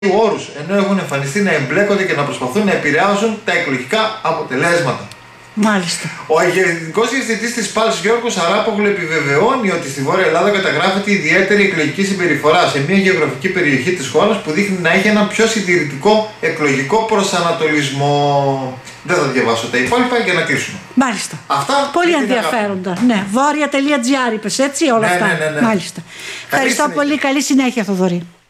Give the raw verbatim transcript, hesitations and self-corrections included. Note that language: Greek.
όρους, ενώ έχουν εμφανιστεί να εμπλέκονται και να προσπαθούν να επηρεάσουν τα εκλογικά αποτελέσματα. Μάλιστα. Ο Γενικός Διευθυντής της ΠΑΛΣ Γιώργος Αράπογλου επιβεβαιώνει ότι στη Βόρεια Ελλάδα καταγράφεται ιδιαίτερη εκλογική συμπεριφορά σε μια γεωγραφική περιοχή της χώρας που δείχνει να έχει έναν πιο συντηρητικό εκλογικό προσανατολισμό. Δεν θα διαβάσω τα υπόλοιπα για να κλείσουμε. Μάλιστα. Αυτά πολύ ενδιαφέροντα. Ναι, βόρεια τελεία τζι άρ είπες έτσι όλα ναι, αυτά. Ναι, ναι, ναι. Μάλιστα. Ευχαριστώ πολύ. Καλή συνέχεια, Θοδωρή.